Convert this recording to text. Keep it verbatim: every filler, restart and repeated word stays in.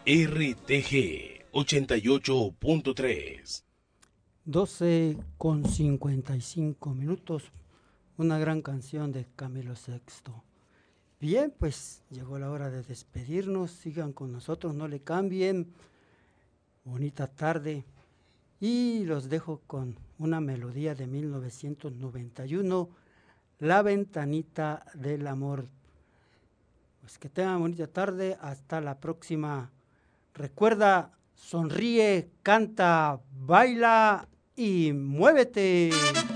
R T G ochenta y ocho punto tres. doce con cincuenta y cinco minutos, una gran canción de Camilo Sexto. Bien, pues llegó la hora de despedirnos, sigan con nosotros, no le cambien, bonita tarde, y los dejo con una melodía de mil novecientos noventa y uno, La Ventanita del Amor. Pues que tengan bonita tarde, hasta la próxima. Recuerda, sonríe, canta, baila y muévete.